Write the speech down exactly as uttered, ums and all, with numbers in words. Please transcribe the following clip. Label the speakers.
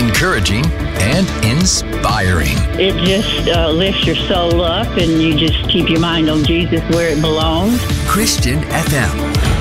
Speaker 1: encouraging, and inspiring.
Speaker 2: It just uh, lifts your soul up, and you just keep your mind on Jesus where it belongs.
Speaker 1: Christian F M.